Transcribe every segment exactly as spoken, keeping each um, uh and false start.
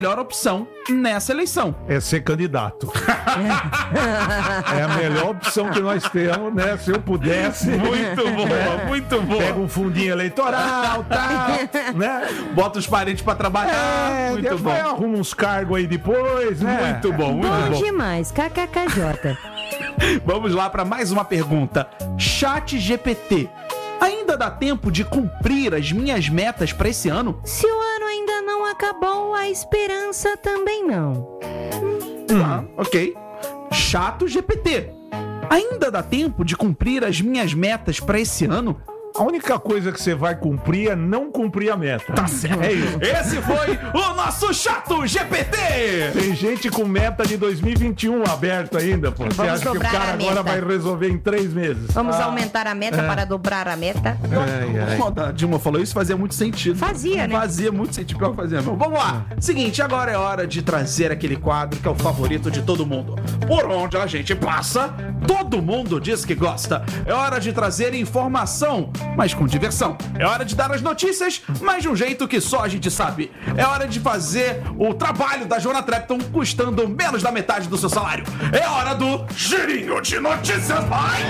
melhor opção nessa eleição. É ser candidato. É a melhor opção que nós temos, né? Se eu pudesse. Muito boa, muito boa. Pega um fundinho eleitoral, tal, né? Bota os parentes pra trabalhar. É, muito bom. Arruma uns cargos aí depois, né? Muito bom, muito Bom bom. demais, K K K J. Vamos lá para mais uma pergunta. Chat G P T. Ainda dá tempo de cumprir as minhas metas para esse ano? Se o ano ainda não acabou, a esperança também não. Tá, ok. Chato G P T. Ainda dá tempo de cumprir as minhas metas para esse ano? A única coisa que você vai cumprir é não cumprir a meta. Tá certo. É isso. Esse foi o nosso Chato G P T. Tem gente com meta de dois mil e vinte e um aberto ainda, pô. Você Vamos acha que o dobrar cara a agora meta. vai resolver em três meses? Vamos aumentar a meta para dobrar a meta? Ai, ai. Quando a Dilma falou isso, fazia muito sentido. Fazia, né? Fazia muito sentido. Pior que fazia. Bom, vamos lá. Seguinte, agora é hora de trazer aquele quadro que é o favorito de todo mundo. Por onde a gente passa, todo mundo diz que gosta. É hora de trazer informação, mas com diversão. É hora de dar as notícias, mas de um jeito que só a gente sabe. É hora de fazer o trabalho da Joana Trepton custando menos da metade do seu salário. É hora do girinho de notícias, vai!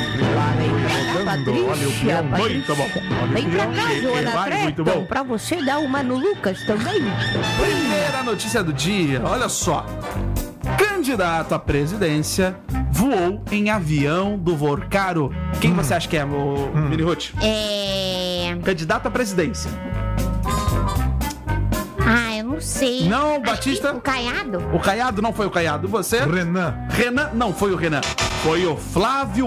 Patrícia, Muito bom. Vem pra cá, Joana Vai, muito Trepton, bom. pra você dar uma no Lucas também. Primeira notícia do dia, olha só. Candidato à presidência voou em avião do Vorcaro. Quem você acha que é, o Mini Ruth? É... Candidato à presidência. Ah, eu não sei. Não, Acho Batista? que O Caiado? O Caiado não foi o Caiado. Você? Renan. Renan não foi o Renan. Foi o Flávio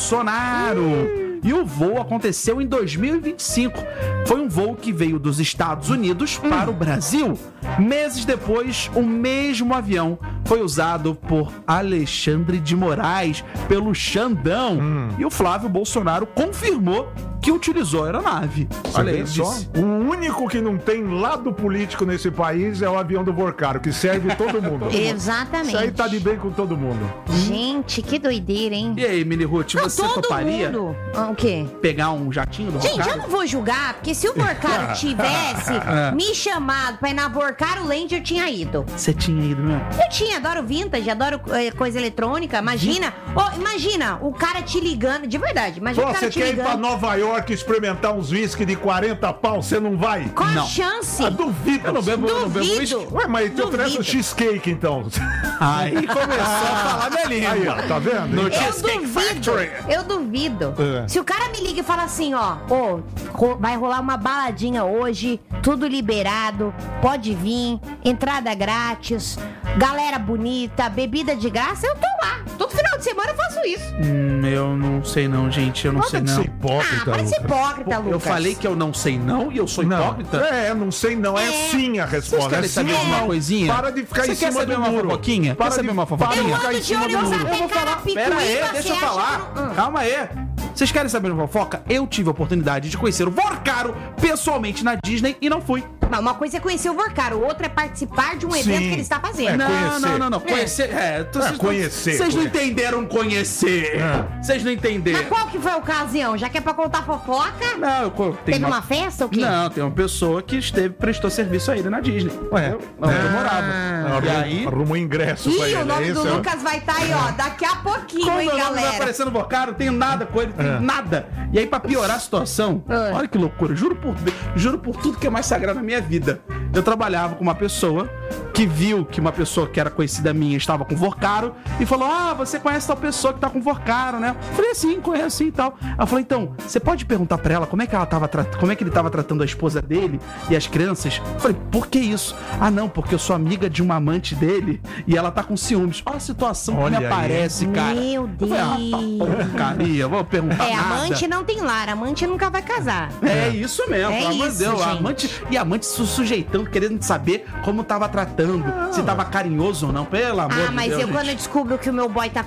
Bolsonaro. E o voo aconteceu em dois mil e vinte e cinco. Foi um voo que veio dos Estados Unidos para o Brasil. Meses depois, o mesmo avião foi usado por Alexandre de Moraes, pelo Xandão. Hum. E o Flávio Bolsonaro confirmou que utilizou a aeronave. Olha aí, só. disse. O único que não tem lado político nesse país é o avião do Vorcaro, que serve todo mundo. Exatamente. Isso aí tá de bem com todo mundo. Gente, que doideira, hein? E aí, Mini Ruth, Não, você todo toparia mundo. Ah, o quê? pegar um jatinho do Gente, Vorcaro? eu não vou julgar, porque se o Vorcaro tivesse me chamado pra ir na Vorcaro Land, eu tinha ido. Você tinha ido mesmo? Eu tinha, adoro vintage, adoro eh, coisa eletrônica. Imagina, oh, imagina o cara te ligando, de verdade, imagina Pô, o cara você te quer ir pra ligando. Nova York experimentar uns whisky de quarenta pau, você não vai? Qual a Não. chance? Ah, duvido. Eu não bebo, eu não bebo Duvido. uísque. Ué, mas te oferece o Duvido. cheesecake, então. Aí começou a falar minha língua. Aí, ó, tá vendo? No Eu Cheesecake duvido, Factory. eu duvido. É. Se o cara me liga e fala assim, ó, ô, ro- vai rolar uma baladinha hoje, tudo liberado, pode vir, entrada grátis, galera bonita, bebida de graça, eu tô lá. Todo final de semana eu faço isso. Hum, eu não sei não, gente. Eu não sei Para de não. ser hipócrita, Ah, para de ser Lucas. hipócrita, Lucas. Eu falei que eu não sei não e eu sou Não, hipócrita? é, não sei não, é, É. sim a Vocês resposta. querem É saber sim de uma ou não. coisinha? Para de ficar Você em quer cima saber do uma muro. fofoquinha? Para Quer saber de- uma para fofoquinha? de Eu ficar ando em de cima olho do em muro. você, Eu vou falar. Carapicuí, Pera aí, você deixa eu acha falar. que não- Calma aí. Vocês querem saber uma fofoca? Eu tive a oportunidade de conhecer o Vorcaro pessoalmente na Disney e não fui. Não, uma coisa é conhecer o Vorcaro, outra é participar de um evento Sim. que ele está fazendo. É, Não, conhecer. não, não, não. Conhecer. É, tu- É, vocês não- conhecer, Vocês não conhecer. entenderam conhecer. É. Vocês não Mas entenderam. qual que foi a ocasião? Já que é pra contar fofoca? Não, eu co- tem Teve uma festa ou quê? Não, tem uma pessoa que esteve, prestou serviço a ele na Disney. Ué. Onde eu Ah. morava. E aí, Arrumou ingresso pra Ih, ele. o nome é do isso, é? Lucas vai estar aí, ó, daqui a pouquinho, como hein, meu nome vai galera? aparecer no Vorcaro, não tenho nada com ele, tenho É. nada. E aí, pra piorar a situação, É. olha que loucura, juro por, juro por tudo que é mais sagrado na minha vida. Eu trabalhava com uma pessoa que viu que uma pessoa que era conhecida minha estava com Vorcaro e falou: ah, você conhece tal pessoa que tá com Vorcaro, né? Eu falei assim, conheço sim e tal. Ela falou: então, você pode perguntar pra ela como é que ela tava tra- como é que ele tava tratando a esposa dele e as crianças? Eu falei: por que isso? Ah, não, porque eu sou amiga de uma amante dele e ela tá com ciúmes. Olha a situação Olha que me aí. aparece, cara. Meu Eu falei: ah, tá porcaria, vou perguntar É, nada. amante não tem lar, amante nunca vai casar. É isso mesmo, É pelo amor de isso, Deus. A gente. amante, e a amante se sujeitando, querendo saber como tava tratando, se tava carinhoso ou não, pelo amor Ah, de mas Deus. eu gente. quando eu descubro que o meu boy tá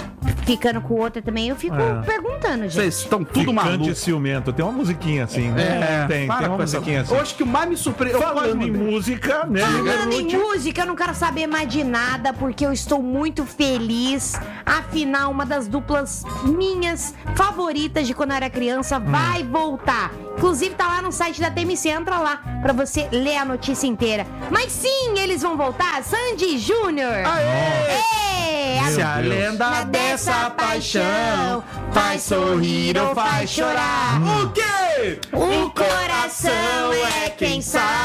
ficando com outra também, eu fico É. perguntando, gente. Vocês estão tudo Ficante maluco. ciumento. Tem uma musiquinha assim, né? É, tem, para tem uma com essa- musiquinha assim. Eu acho que o mais me surpreendeu. Falando em música, né? Falando em Ruth? música, eu não quero saber mais de nada, porque eu estou muito feliz. Afinal, uma das duplas minhas favoritas de quando eu era criança vai voltar. Inclusive, tá lá no site da T M C, entra lá pra você ler a notícia inteira. Mas sim, eles vão voltar, Sandy Júnior. Aê! Se A a lenda dessa paixão faz sorrir ou faz chorar. O quê? O coração é quem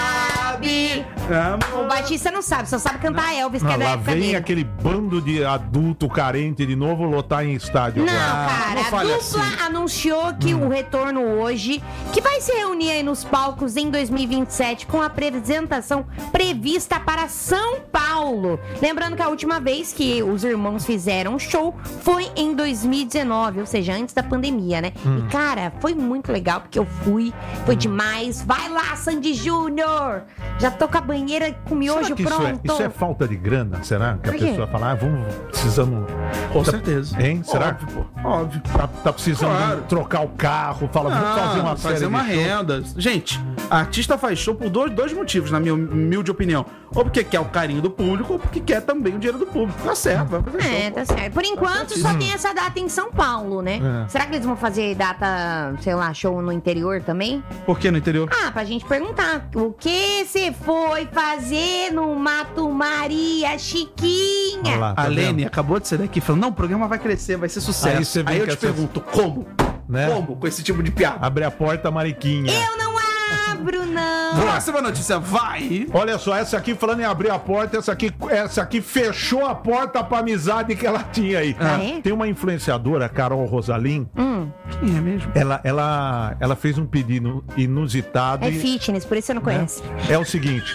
sabe. O Batista não sabe, só sabe cantar Elvis, que Não, é da lá época vem dele. aquele bando de adulto carente de novo lotar em estádio. Não, agora. cara, não a fale dupla assim. anunciou que o retorno hoje, que vai se reunir aí nos palcos em dois mil e vinte e sete com a apresentação prevista para São Paulo. Lembrando que a última vez que os irmãos fizeram um show foi em dois mil e dezenove, ou seja, antes da pandemia, né? E, cara, foi muito legal, porque eu fui, foi demais. Vai lá, Sandy Júnior! Já tô com a banheira com miojo Será que isso é, pronto. isso é falta de grana? Será que a Por quê? pessoa fala, ah, vamos, precisamos... Com tá- certeza. Hein? Será? Óbvio, pô. Óbvio. Tá, tá precisando Claro. trocar o carro, fala, vamos fazer uma série fazer uma de shows. renda. Gente, a artista faz show por dois, dois motivos, na minha humilde opinião. Ou porque quer o carinho do público, ou porque quer também o dinheiro do público. Tá certo, vai fazer É, show. tá certo. Por enquanto, só tem essa data em São Paulo, né? É. Será que eles vão fazer data, sei lá, show no interior também? Por que no interior? Ah, pra gente perguntar. O que você foi fazer no Mato Maria, Chiquinha? Olha lá, tá A Lene vendo? acabou de sair daqui falando, não, o programa vai crescer, vai ser sucesso. Aí Aí, você vem eu com te essas- pergunto, como? Né? Como com esse tipo de piada? Abre a porta, Mariquinha. Eu não abro, não. Próxima notícia, vai! Olha só, essa aqui, falando em abrir a porta, essa aqui, essa aqui fechou a porta pra amizade que ela tinha aí. Ah, é? Tem uma influenciadora, Carol Rosalim, Hum, Quem é mesmo? ela, ela, ela fez um pedido inusitado. é e- fitness, por isso você não conhece. É o seguinte.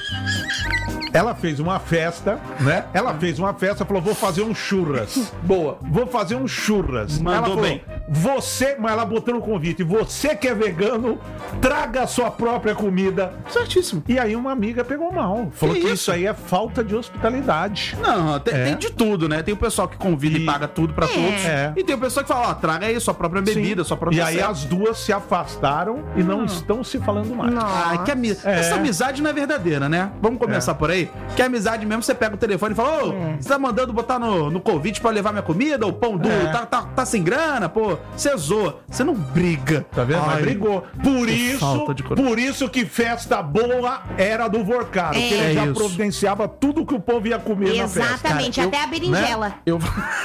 Ela fez uma festa, né? Ela fez uma festa, falou: vou fazer um churras. Boa. Vou fazer um churras. Mandou ela falou, bem. Você, mas ela botou no convite, você que é vegano, traga a sua própria comida. Certíssimo. E aí uma amiga pegou mal. Falou Que que, isso? isso aí é falta de hospitalidade. Não, tem, É. tem de tudo, né? Tem o pessoal que convida e, E- paga tudo pra É. todos. É. E tem o pessoal que fala, ó, traga aí sua própria bebida, Sim. sua própria E aí cesta. as duas se afastaram e não estão se falando mais. Nossa. Ah, que ami... É. Essa amizade não é verdadeira, né? Vamos começar É. por aí? Que a amizade mesmo, você pega o telefone e fala, ô, É. você tá mandando botar no, no convite pra levar minha comida, o pão duro, É. tá, tá, tá sem grana, pô, você zoa. Você não briga. Tá vendo? Mas Ai, brigou. Por isso, falta de coragem. por isso que festa boa era do Vorcaro. É. Que ele É já isso. providenciava tudo que o povo ia comer na festa. Exatamente, Cara, eu- até a berinjela. Eu...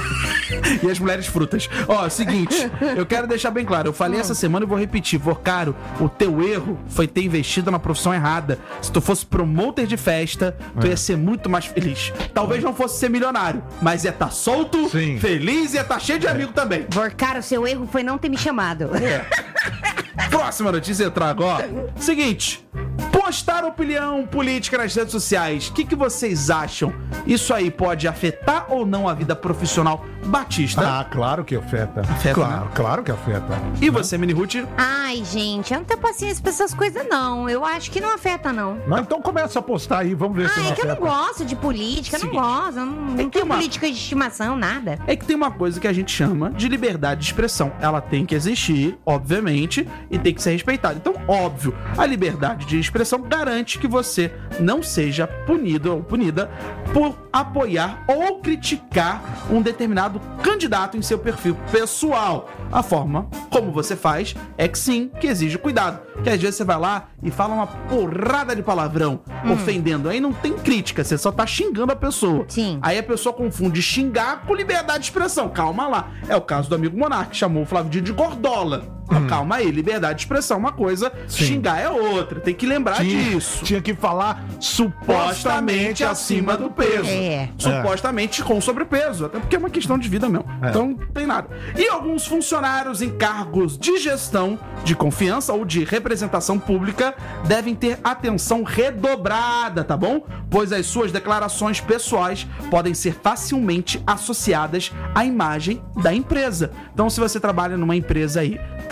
e as mulheres frutas. Ó, é o seguinte, eu quero deixar bem claro, eu falei essa semana e vou repetir, Vorcaro, o teu erro foi ter investido na profissão errada. Se tu fosse promoter de festa, tu ia ser muito mais feliz. Talvez não fosse ser milionário, mas ia estar solto, Sim. feliz e ia estar cheio de amigo também. Vorcaro, seu erro foi não ter me chamado. Próxima notícia eu trago, ó. Seguinte, postar opinião política nas redes sociais. O que, que vocês acham? Isso aí pode afetar ou não a vida profissional Batista? Ah, claro que afeta. Afeta, claro, né? claro que afeta. E você, Mini Ruth? Ai, gente, eu não tenho paciência pra essas coisas, não. Eu acho que não afeta, não. Não, então começa a postar aí, vamos ver se Ah, não é que eu não afeta. gosto de política, eu não Seguinte, gosto. Eu não, não que tenho uma- política de estimação, nada. É que tem uma coisa que a gente chama de liberdade de expressão. Ela tem que existir, obviamente, e tem que ser respeitada. Então, óbvio, a liberdade de expressão garante que você não seja punido ou punida por apoiar ou criticar um determinado candidato em seu perfil pessoal. A forma como você faz é que sim, que exige cuidado. Que às vezes você vai lá e fala uma porrada de palavrão, ofendendo. Aí não tem crítica, você só tá xingando a pessoa. Sim. Aí a pessoa confunde xingar com liberdade de expressão. Calma lá. É o caso do amigo Monark, que chamou o Flávio Dino de gordola. Calma aí, liberdade de expressão é uma coisa, Sim. xingar é outra. Tem que lembrar Tinha, disso. tinha que falar supostamente acima do peso. É. Supostamente com sobrepeso, até porque é uma questão de vida mesmo. É. Então, não tem nada. E alguns funcionários em cargos de gestão, de confiança ou de representação pública devem ter atenção redobrada, tá bom? Pois as suas declarações pessoais podem ser facilmente associadas à imagem da empresa. Então, se você trabalha numa empresa aí, tá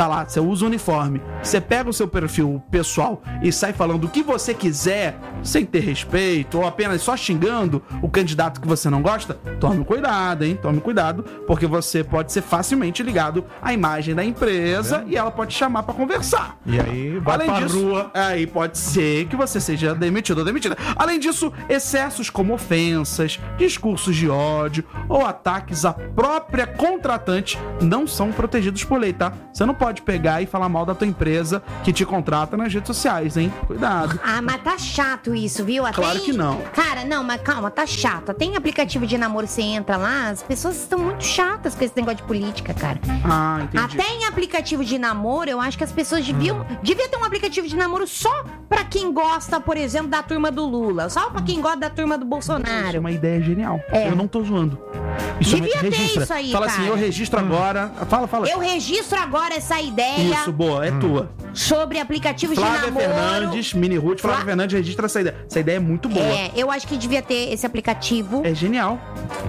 tá lá, você usa o uniforme, você pega o seu perfil pessoal e sai falando o que você quiser, sem ter respeito, ou apenas só xingando o candidato que você não gosta, tome cuidado, hein? Tome cuidado, porque você pode ser facilmente ligado à imagem da empresa é. e ela pode te chamar pra conversar. E aí, vai Além pra disso, rua. aí pode ser que você seja demitido ou demitida. Além disso, excessos como ofensas, discursos de ódio ou ataques à própria contratante não são protegidos por lei, tá? Você não pode pegar e falar mal da tua empresa que te contrata nas redes sociais, hein? Cuidado. Ah, mas tá chato isso, viu? Até Claro em- que não. Cara, não, mas calma, tá chato. Até em aplicativo de namoro você entra lá, as pessoas estão muito chatas com esse negócio de política, cara. Ah, entendi. Até em aplicativo de namoro, eu acho que as pessoas deviam... Hum. Devia ter um aplicativo de namoro só pra quem gosta, por exemplo, da turma do Lula. Só pra quem gosta da turma do Isso é Bolsonaro. uma ideia genial. É. Eu não tô zoando. Isso Devia é uma- ter registra. isso aí, Fala assim, cara. eu registro agora. Fala, fala. Eu registro agora essa ideia Isso, boa, é tua. sobre aplicativos de Flávia namoro. Fernandes, Mini Ruth, Flávia Flá- Fernandes registra essa ideia. Essa ideia é muito boa. É, eu acho que devia ter esse aplicativo É genial.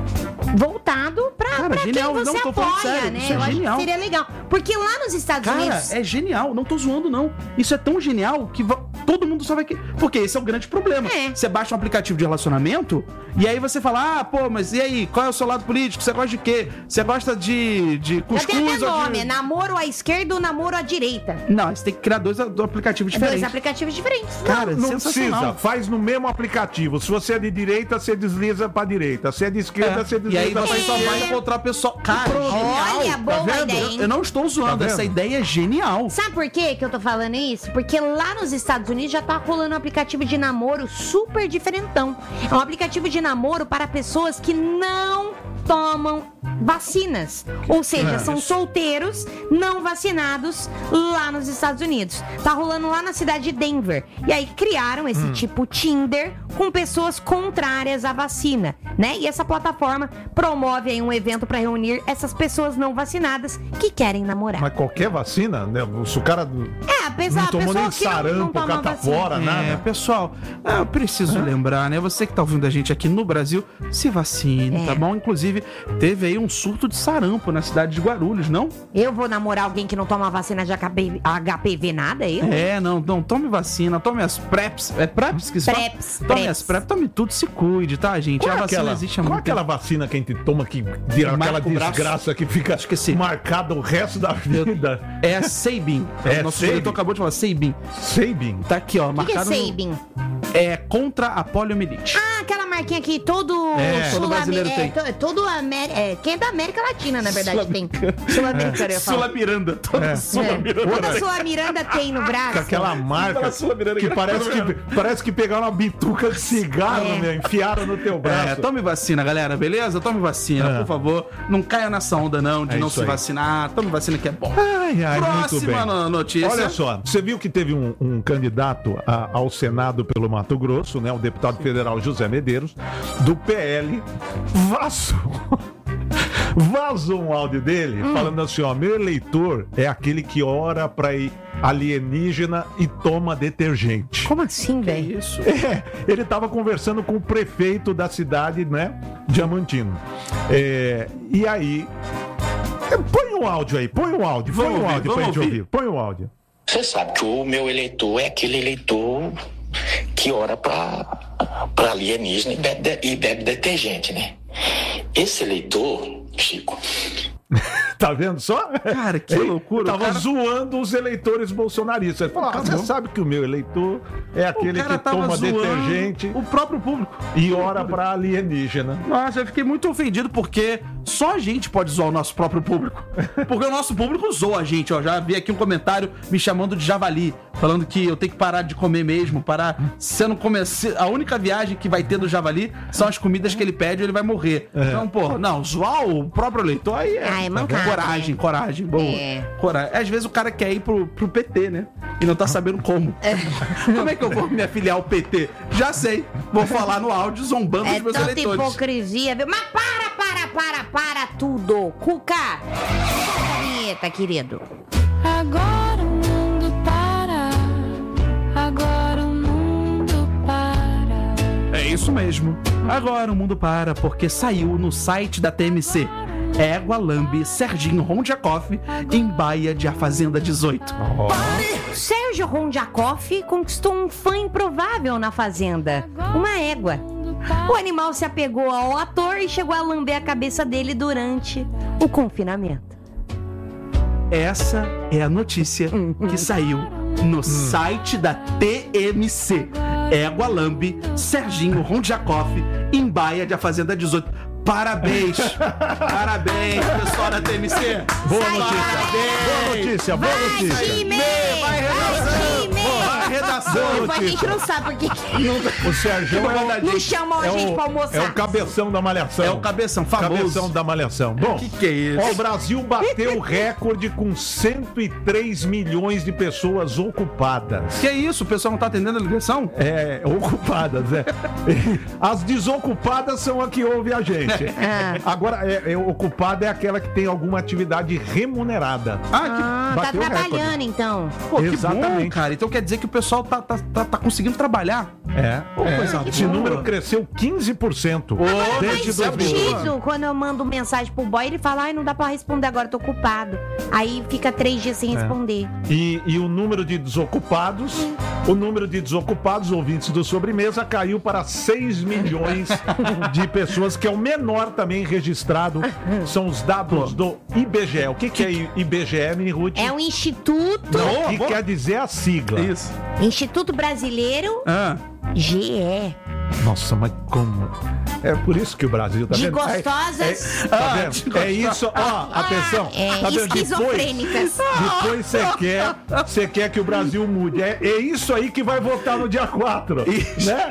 voltado pra, Cara, pra genial. quem você Não, tô falando apoia, sério. né? Isso é eu acho genial. que seria legal. Porque lá nos Estados Cara, Unidos... é genial. Não tô zoando, não. Isso é tão genial que va- todo mundo só vai querer. Porque esse é o grande problema. É. Você baixa um aplicativo de relacionamento e aí você fala, ah, pô, mas e aí? Qual é o seu lado político? Você gosta de quê? Você gosta de, de Já cuscuz tem até ou nome, de... é namoro à esquerda ou namoro à direita. Não, você tem que criar dois, dois aplicativos É dois diferentes. aplicativos diferentes. Cara, Não sensacional. precisa, faz no mesmo aplicativo. Se você é de direita, você desliza pra direita. Se é de esquerda, É. você E desliza aí pra você só vai esquerda. encontrar o pessoal. Cara, Olha, genial. boa vendo? ideia, hein? Eu não estou zoando, Tá essa vendo? ideia é genial. Sabe por quê que eu tô falando isso? Porque lá nos Estados Unidos já tá rolando um aplicativo de namoro super diferentão. É um aplicativo de namoro para pessoas que não tomam vacinas. Ou seja, É. são solteiros não vacinados lá nos Estados Unidos. Tá rolando lá na cidade de Denver. E aí criaram esse tipo Tinder com pessoas contrárias à vacina, né? E essa plataforma promove aí um evento para reunir essas pessoas não vacinadas que querem namorar. Mas qualquer vacina, né? Se o cara É, a pessoa, não a tomou pessoa nem que não, não sarampo, toma catapora, vacina. É, nada. pessoal, eu preciso lembrar, né? Você que tá ouvindo a gente aqui no Brasil, se vacine, É. tá bom? Inclusive, teve aí um surto de sarampo na cidade de Guarulhos, não? Eu vou namorar alguém que não toma vacina de H P V, H P V nada, eu? É, não, não, tome vacina, tome as PrEPs. É PrEPs que se fala? Preps, Tome preps. as PrEPs, tome tudo, se cuide, tá, gente? Qual a é vacina aquela, existe há qual é muito aquela tempo. vacina que a gente toma que vira Marca aquela o braço. desgraça que fica Esqueci. marcada o resto da vida? É a Sabin. É o nosso Sabin? diretor acabou de falar, Sabin. Sabin. Tá aqui, ó, O que, que é marcado no- Sabin? É contra a poliomielite. Ah, aquela marquinha aqui, todo É, todo sul brasileiro tem. É, to- todo Amé- é, quem é da América Latina, na verdade, tem. Sul-Americana. Sul-Americana, eu falo. Sula Miranda. Toda É. Sula É. Miranda. Toda Sula Miranda tem no braço. Com aquela marca Fala Sul-Americana, que que parece que, parece que pegaram uma bituca de cigarro, É. meu, enfiaram no teu braço. É, tome vacina, galera, beleza? Tome vacina, É. por favor. Não caia nessa onda, não, de É não isso se aí. vacinar. Tome vacina que é bom. Ai, ai, muito Próxima bem. no- notícia. Olha só, você viu que teve um, um candidato a- ao Senado pelo Mato Grosso, né? O deputado federal José Medeiros, do P L, vazou. Vazou um áudio dele falando assim, ó, meu eleitor é aquele que ora pra ir alienígena e toma detergente. Como assim, Que velho? isso? É, ele tava conversando com o prefeito da cidade, né? Diamantino. É, e aí. é, Põe um áudio aí, põe um áudio, põe Vamos um ouvir, áudio pra vamos gente ouvir. ouvir. Põe um áudio. Você sabe que o meu eleitor é aquele eleitor que ora pra, pra alienígena e bebe, de- e bebe detergente, né? Esse eleitor, Chico, Tá vendo só? Cara, que Ele loucura. Tava o cara, zoando os eleitores bolsonaristas. Ele falou, ah, você Acabou. sabe que o meu eleitor é o aquele cara que tava toma zoando detergente o próprio público. e ora pra alienígena. Nossa, eu fiquei muito ofendido porque só a gente pode zoar o nosso próprio público. Porque o nosso público zoa a gente, ó. Já vi aqui um comentário me chamando de javali, falando que eu tenho que parar de comer mesmo, parar. Se eu não comer. se- A única viagem que vai ter do javali são as comidas que ele pede e ele vai morrer. Então, pô, não, zoar o próprio eleitor aí é. Ah, é mancada, coragem, né? coragem, boa. É. Coragem. Às vezes o cara quer ir pro, pro P T, né? E não tá sabendo como. Como é que eu vou me afiliar ao P T? Já sei. Vou falar no áudio zombando É dos meus tanta eleitores. hipocrisia, viu? Mas para, para, para, para tudo. Cuca, solta a vinheta, querido. Agora o mundo para, agora o mundo para. É isso mesmo. Agora o mundo para porque saiu no site da T M C. Égua Lambe Serginho Rondiakoff em Baía de A Fazenda dezoito. Sérgio Rondiakoff conquistou um fã improvável na fazenda, uma égua. O animal se apegou ao ator e chegou a lamber a cabeça dele durante o confinamento. Essa é a notícia que saiu no site da T M C. Égua Lambe Serginho Rondiakoff em Baía de A Fazenda dezoito. Parabéns! Parabéns, pessoal da T M C! Boa Sai, notícia! parabéns. Boa notícia, boa Vai, notícia! time! Vai, redação! Vai, redação! A gente não sabe porque O Sérgio é o, não chamam a é gente o, pra almoçar. é o cabeção da malhação. É o cabeção, famoso. Cabeção da malhação. Bom, Que que é isso? ó, o Brasil bateu o recorde com cento e três milhões de pessoas ocupadas. Que é isso? O pessoal não tá atendendo a ligação? É, ocupadas, é. As desocupadas são a que ouve a gente. É. Agora, é, é, ocupada é aquela que tem alguma atividade remunerada. Ah, Ah, tá bateu o trabalhando recorde. então. que, pô, que bom, Exatamente. cara. Então quer dizer que o pessoal tá, tá, tá, tá conseguindo trabalhar. É, Pô, é. coisa Esse boa. número cresceu quinze por cento Ô, desde isso é dois mil e doze. Sentido, quando eu mando mensagem pro boy, ele fala, ai, não dá pra responder agora, tô ocupado. Aí fica três dias sem responder. E, e o número de desocupados, o número de desocupados, ouvintes do Sobremesa, caiu para seis milhões de pessoas, que é o menor também registrado. São os dados do I B G E. O que, que é I B G E, Mini Ruth? É um instituto, Não, o Boa, que boa. quer dizer a sigla? Isso. Instituto Brasileiro Ah. G E. Nossa, mas como? É por isso que o Brasil tá De vendo? gostosas. É, é, tá Ah, vendo? de É isso, ó, atenção. É, tá vendo? esquizofrênicas. Depois você quer, você quer que o Brasil mude. É, é isso aí que vai votar no dia quatro. Isso. Né?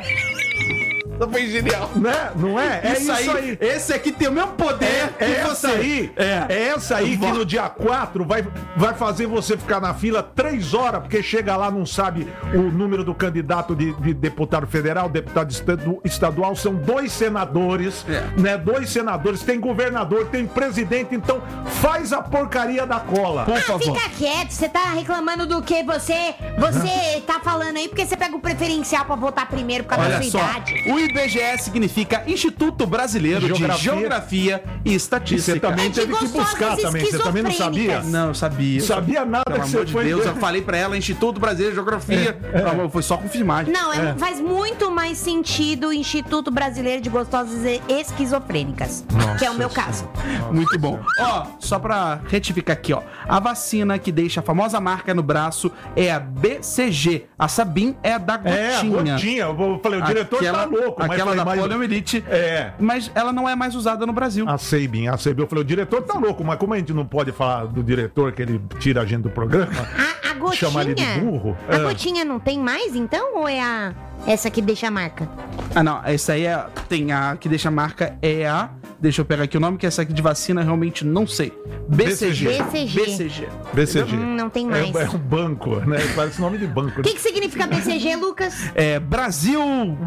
Foi genial. Né? Não é? É isso, aí, Esse aqui tem o mesmo poder É que essa você. aí, É. é essa aí que no dia quatro vai, vai fazer você ficar na fila três horas, porque chega lá, não sabe o número do candidato de, de deputado federal, deputado estadu- estadual, são dois senadores, É. né? Dois senadores, tem governador, tem presidente, então faz a porcaria da cola. Por Ah, favor. fica quieto, você tá reclamando do que você você tá falando aí, porque você pega o preferencial pra votar primeiro por causa da Olha sua só, idade. o I B G E significa Instituto Brasileiro Geografia. de Geografia e Estatística. Você também É de teve que gostosas buscar também, você também não sabia? esquizofrênicas. Não, eu sabia. Sabia nada Pelo que amor você de foi Deus, ver. eu falei pra ela, Instituto Brasileiro de Geografia. Ela foi só confirmar. Não, é- faz muito mais sentido o Instituto Brasileiro de Gostosas e Esquizofrênicas, que é o meu caso. Muito bom. Ó, só pra retificar aqui, ó. A vacina que deixa a famosa marca no braço é a B C G. A Sabin é a da É, a gotinha. gotinha. Eu falei, o diretor aquela, tá louco. mas Aquela falei, da mas- poliomielite. É. Mas ela não é mais usada no Brasil. A Seibin, a Seibin. Eu falei, o diretor tá louco, mas como a gente não pode falar do diretor que ele tira a gente do programa, A, a gotinha. chamar ele de burro? A É. gotinha não tem mais, então? Ou é a essa que deixa a marca? Ah, não. Essa aí é. Tem a que deixa a marca é a. Deixa eu pegar aqui o nome, que essa aqui de vacina eu realmente não sei. B C G. B C G. B C G. B C G. Hum, não tem É, mais. é um banco, né? Parece nome de banco. O que, que significa B C G, Lucas? É, Brasil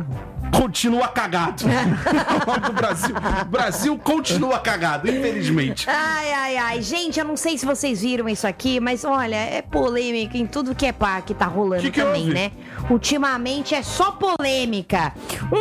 continua cagado. O nome do Brasil. Brasil continua cagado, infelizmente. Ai, ai, ai. Gente, eu não sei se vocês viram isso aqui, mas olha, é polêmica em tudo que é pá que tá rolando Que que também, houve? né? Ultimamente é só polêmica.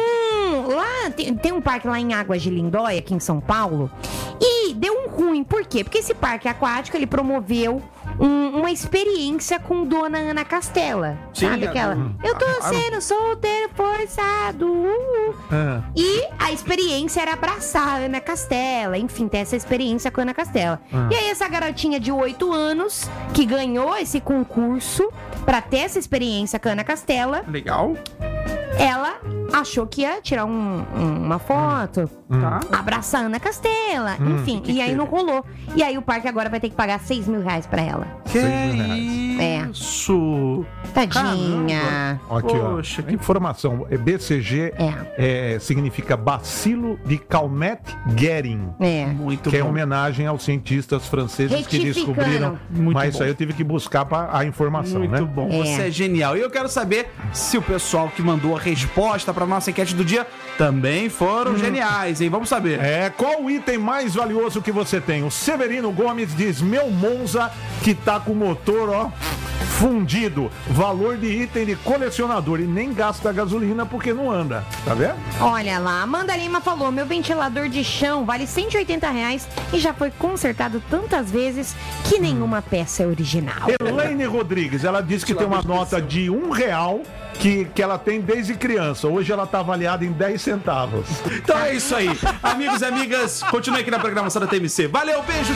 Hum, lá tem, tem um parque lá em Águas de Lindóia, aqui em São Paulo, e deu um ruim. Por quê? Porque esse parque aquático, ele promoveu um- uma experiência com Dona Ana Castela. Sim, sabe a- aquela? hum, Eu tô claro. sendo solteiro forçado. uh, uh. Ah, E a experiência era abraçar a Ana Castela, enfim, ter essa experiência com a Ana Castela. Ah. E aí essa garotinha de oito anos, que ganhou esse concurso pra ter essa experiência com a Ana Castela, Legal. ela achou que ia tirar um- um- uma foto, Tá. abraçar a Ana Castela, Hum. enfim, que e aí teve? não rolou. E aí o parque agora vai ter que pagar seis mil reais pra ela. Que Seis mil reais. É. isso? Tadinha. aqui, Poxa, ó. que- Informação. é B C G É. é, significa bacilo de Calmette-Guerin. É. Muito Que é bom. homenagem aos cientistas franceses que Retificando. descobriram. Muito mas bom. isso aí eu tive que buscar pra, a informação, Muito né? bom, É. você é genial. E eu quero saber se o pessoal que mandou a resposta pra nossa enquete do dia também foram geniais, hein? Vamos saber. É, qual o item mais valioso que você tem? O Severino Gomes diz: meu Monza, que tá com o motor, ó, fundido, valor de item de colecionador e nem gasta gasolina porque não anda, tá vendo? Olha lá, Amanda Lima falou, meu ventilador de chão vale cento e oitenta reais e já foi consertado tantas vezes que nenhuma peça é original. Elaine Rodrigues, ela disse que tem uma nota de um real que, que ela tem desde criança. Hoje ela tá avaliada em dez centavos. Então é isso aí. Amigos e amigas, continue aqui na programação da T M C. Valeu, beijo,